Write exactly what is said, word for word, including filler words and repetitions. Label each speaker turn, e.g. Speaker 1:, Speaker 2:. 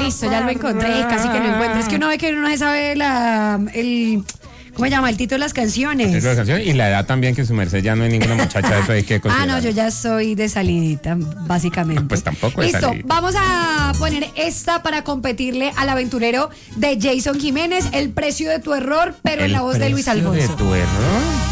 Speaker 1: listo, ya lo encontré, casi que lo encuentro. Es que uno ve que uno no se sabe la, el, ¿cómo se llama? El título de las canciones.
Speaker 2: La canción y la edad también, que su merced ya no es ninguna muchacha, eso hay que considerar.
Speaker 1: Ah, no, yo ya soy de salidita, básicamente.
Speaker 2: Pues tampoco es
Speaker 1: Listo,
Speaker 2: salidita.
Speaker 1: vamos a poner esta para competirle al aventurero de Jason Jiménez, El precio de tu error, pero en la voz de Luis
Speaker 2: precio
Speaker 1: Alfonso.
Speaker 2: de tu error.